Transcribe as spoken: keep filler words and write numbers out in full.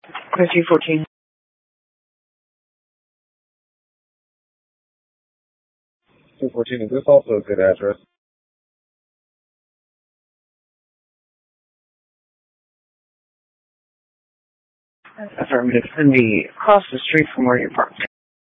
fifteen fourteen. two fourteen, is this also a good address? Affirmative. It's going to be across the street from where you're parked.